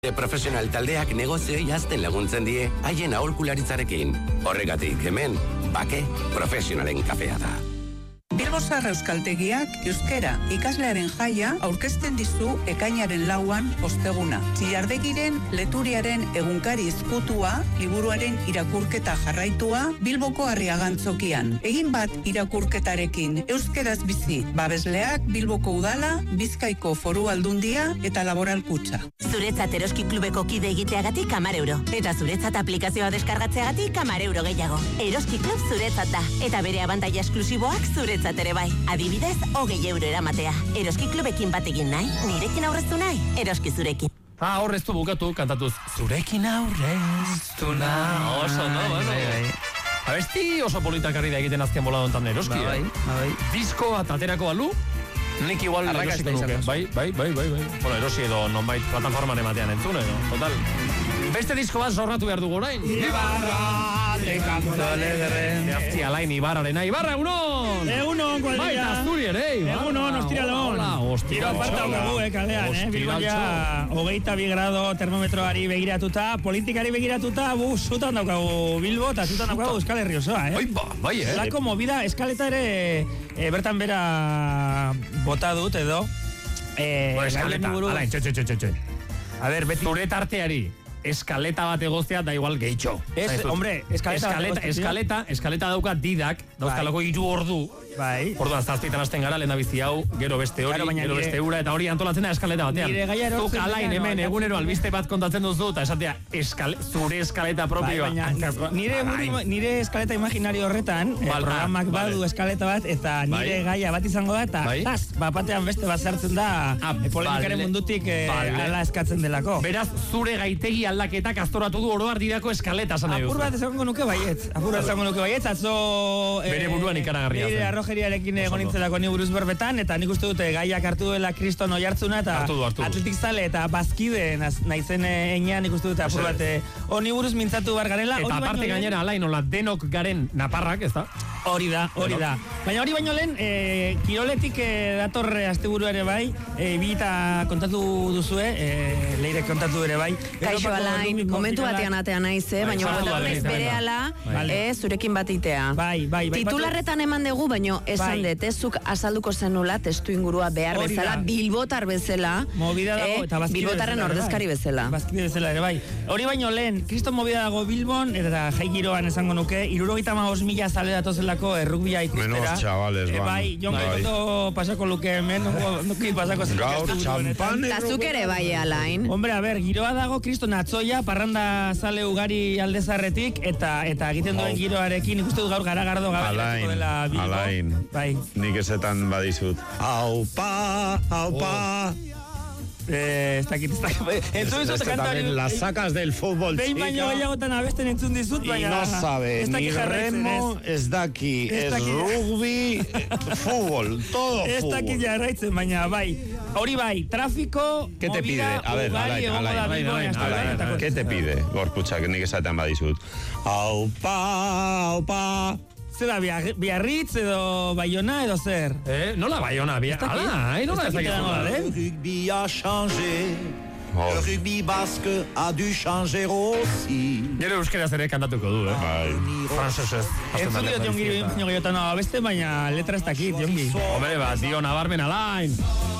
Profesional taldeak negozioei hazten laguntzen die haien aholkularitzarekin. Horregatik hemen, Bake Profesionalen kafea da. Bilbozar Euskaltegiak euskera ikaslearen jaia aurkezten dizu ekainaren 4an osteguna. Txillardegiren leturiaren egunkari izkutua, liburuaren irakurketa jarraitua Bilboko Arriagantzokian. Egin bat irakurketarekin euskeraz bizi, babesleak Bilboko Udala, Bizkaiko Foru Aldundia eta Laboral Kutxa. Zuretzat Eroski Klubeko kide egiteagatik 10 euro. Eta zuretzat aplikazioa deskargatzeagatik 10 euro gehiago. Eroski Klub zuretzat da. Eta bere abantaila esklusiboak zuretzat ere bai. Adibidez, 20 euro eramatea. Eroski Klubekin bat egin nahi, nirekin aurreztu nahi, Eroski zurekin. Aurreztu bukatu, kantatuz. Zurekin aurreztu nahi. Oso, no, bueno. Abesti oso politak ari da egiten azken bola dontan Eroski. Bai. Disko bat aterako balu, nik igual erosiko nuke. Bai. Bueno, erosi edo nonbait plataforman ematean entzun edo, total. Beste disko bat zorratu behar dugu orain. Ibarra, te canto alegre. Azti alain Ibarrarena. Ibarra, egunon! Egunon, kuadrilla. Baita, Azturi ere, Ibarra. Egunon, ostiralon. Tiro aparta dugu, kalean, Bilboia, 22 grado termometroari begiratuta, politikari begiratuta, zutan daukagu Bilbo, eta zutan daukagu Euskal Herri osoa, Bai, Lako movida, eskaleta ere, bertan bera bota dut edo. Eskaleta, alain, txe. A ver, beti. Zure tarteari. Eskaleta bat egoztea da igual gehitxo. Hombre, eskaleta dauka didak, dauzkalako 3 ordu. Bai. Orduan, zazpitan hasten gara, lehen bizi hau, gero beste hori, gero beste ura, eta hori antolatzen da eskaleta batean. Zuk alain hemen egunero albiste bat kontatzen duzu, eta esatea, zure eskaleta propioa. Nire eskaleta imaginario horretan, programak badu eskaleta bat, eta nire gaia bat izango da, eta bapatean beste bat sartzen da, polemikaren mundutik ala eskatzen delako. Beraz, zure gaitegi aldaketak aztoratu du oroar didako eskaleta, esan nahi duzu. Apur bat esango nuke baietz, atzo... Bere buruan ikaragarria zen. Arrojeriarekin egonintzelako ni buruz berbetan, eta nik uste dute gaiak hartu duela Kriston Oiartzuna, eta atletik zale, eta bazkide naizen enean nik uste dute apur bat honi buruz mintzatu bar garela. Eta aparte gainera, alain, hola, denok garen naparrak, ez da? Hori da. Baina hori baino lehen, kiroletik datorre asteburu ere bai, bita kontatu duzue, leirek kontatu ere bai. Kaixo alain, momentu batean atean naiz, baina gotarnez bere ala, zurekin batitea. Bai. Titularretan eman dugu, baina esan dut, zuk azalduko zenula testu ingurua behar bezala, bilbotar bezala, bilbotarren ordezkari bezala. Bazkide bezala ere bai. Hori baino lehen, Kriston movida dago Bilbon, eta jai giroan esango nuke, 75,000 zale datozelako errugbia ikustera. Menos chavales, bai, jon gaito pasako luke hemen, nuki pasako zen. Gaur, txampan. Eta zuk ere bai, alain. Hombre, a ber, giroa dago Kriston atzoia, parranda zale ugari aldezarretik, eta egiten duen giroarekin, ikustu gaur garagardo gabe dela Bilbo. Alain, nik esetan badizut. Aupa. Ez dakit. Las sacas del fútbol, chica. Behin baino gehiagotan abesten entzun dizut, baina... Y no sabe, ni remo, ez daki, ez rugby, fútbol, todo fútbol. Ez daki jarraitzen, baina bai. Hori bai, trafiko, ¿qué te pide? A ver, Alain, ¿qué te pide? Gorputxak, nik esaten badizut. Aupa. Zera, Biarritz edo Bayona edo zer? Nola Bayona? Nola ezaketan? Le rugby a changé. Le rugby basque a dû changer aussi. Gero euskeraz ere kantatuko du, Francesez. Entzun diot jongi beste baina letra ez dakit, jongi. Hombre, bat, dio nabarmen alain.